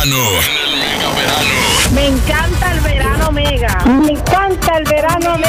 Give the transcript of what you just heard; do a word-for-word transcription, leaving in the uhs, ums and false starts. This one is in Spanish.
verano. En el mega verano. Me encanta el verano mega. Me encanta el verano mega.